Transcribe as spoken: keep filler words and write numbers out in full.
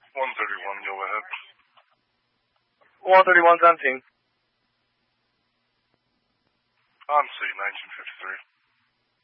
one thirty-one, go ahead. one thirty-one, seventeen. On C, nineteen fifty-three.